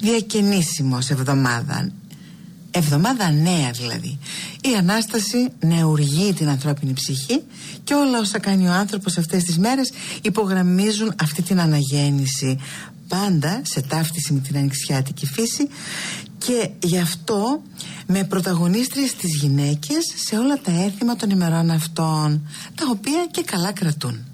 διακαινήσιμος εβδομάδα νέα δηλαδή. Η Ανάσταση νεουργεί την ανθρώπινη ψυχή και όλα όσα κάνει ο άνθρωπος αυτές τις μέρες υπογραμμίζουν αυτή την αναγέννηση, πάντα σε ταύτιση με την ανοιξιάτικη φύση, και γι' αυτό με πρωταγωνίστριες τις γυναίκες σε όλα τα έθιμα των ημερών αυτών, τα οποία και καλά κρατούν.